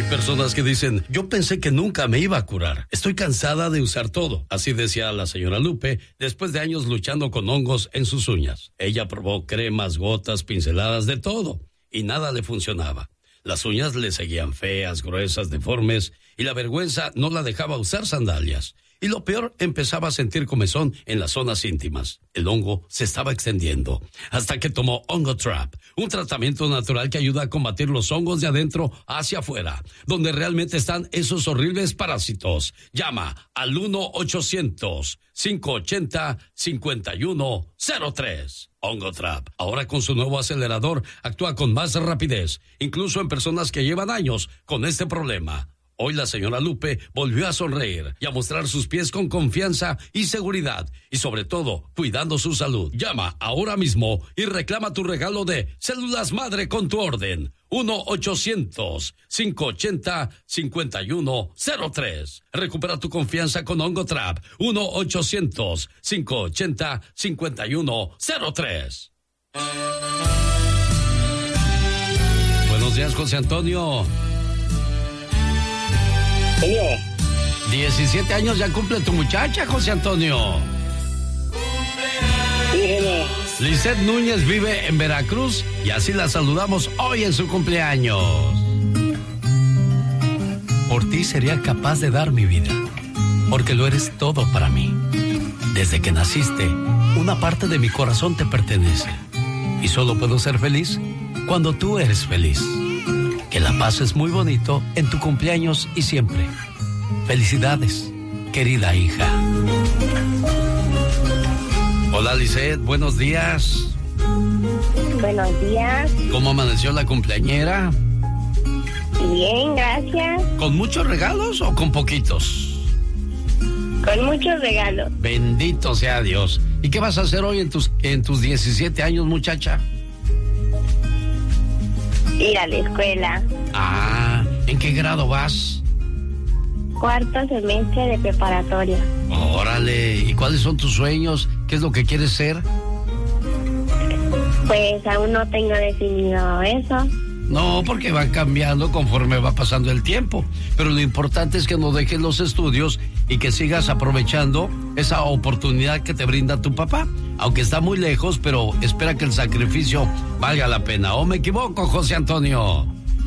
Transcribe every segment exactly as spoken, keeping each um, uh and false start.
personas que dicen, yo pensé que nunca me iba a curar. Estoy cansada de usar todo. Así decía la señora Lupe, después de años luchando con hongos en sus uñas. Ella probó cremas, gotas, pinceladas, de todo, y nada le funcionaba. Las uñas le seguían feas, gruesas, deformes, y la vergüenza no la dejaba usar sandalias. Y lo peor, empezaba a sentir comezón en las zonas íntimas. El hongo se estaba extendiendo, hasta que tomó Ongotrap, un tratamiento natural que ayuda a combatir los hongos de adentro hacia afuera, donde realmente están esos horribles parásitos. Llama al uno ochocientos, cinco ochenta, cincuenta y uno cero tres. Ongotrap, ahora con su nuevo acelerador, actúa con más rapidez, incluso en personas que llevan años con este problema. Hoy la señora Lupe volvió a sonreír y a mostrar sus pies con confianza y seguridad, y sobre todo, cuidando su salud. Llama ahora mismo y reclama tu regalo de Células Madre con tu orden. uno ochocientos, cinco ochenta, cincuenta y uno cero tres. Recupera tu confianza con Ongotrap. uno ochocientos, cinco ochenta, cincuenta y uno cero tres. Buenos días, José Antonio. Señor. diecisiete años ya cumple tu muchacha, José Antonio. Sí, señor. Lisette Núñez vive en Veracruz y así la saludamos hoy en su cumpleaños. Por ti sería capaz de dar mi vida, porque lo eres todo para mí. Desde que naciste, una parte de mi corazón te pertenece. Y solo puedo ser feliz cuando tú eres feliz. Que la pases muy bonito en tu cumpleaños y siempre. Felicidades, querida hija. Hola, Lisette, buenos días. Buenos días. ¿Cómo amaneció la cumpleañera? Bien, gracias. ¿Con muchos regalos o con poquitos? Con muchos regalos. Bendito sea Dios. ¿Y qué vas a hacer hoy en tus, en tus diecisiete años, muchacha? Ir a la escuela. Ah, ¿en qué grado vas? Cuarto semestre de preparatoria. Órale, ¿y cuáles son tus sueños? ¿Qué es lo que quieres ser? Pues aún no tengo definido eso. No, porque van cambiando conforme va pasando el tiempo. Pero lo importante es que no dejes los estudios y que sigas aprovechando esa oportunidad que te brinda tu papá. Aunque está muy lejos, pero espera que el sacrificio valga la pena. ¿O me equivoco, José Antonio?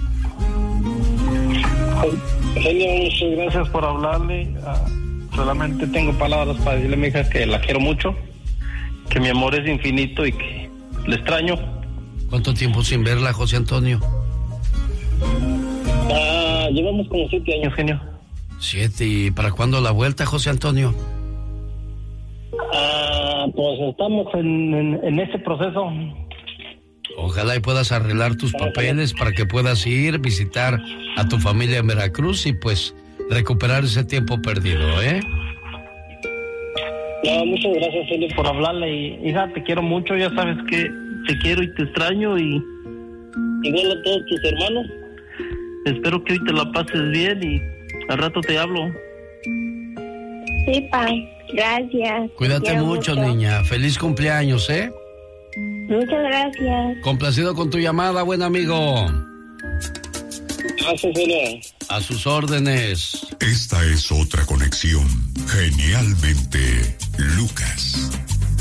Señor, muchas gracias por hablarle. Uh, solamente tengo palabras para decirle a mi hija que la quiero mucho, que mi amor es infinito y que le extraño. ¿Cuánto tiempo sin verla, José Antonio? Uh, llevamos como siete años, genio. Siete, ¿y para cuándo la vuelta, José Antonio? Ah, pues estamos en, en, en ese proceso. Ojalá y puedas arreglar tus papeles para que puedas ir, visitar a tu familia en Veracruz y pues recuperar ese tiempo perdido, ¿eh? No, muchas gracias, Celio, por hablarle. Y, hija, te quiero mucho, ya sabes que te quiero y te extraño y igual a todos tus hermanos. Espero que hoy te la pases bien y al rato te hablo. Sí, pa. Gracias. Cuídate mucho, mucho, niña. Feliz cumpleaños, ¿eh? Muchas gracias. Complacido con tu llamada, buen amigo. Gracias, señor. A sus órdenes. Esta es otra conexión. Genialmente, Lucas.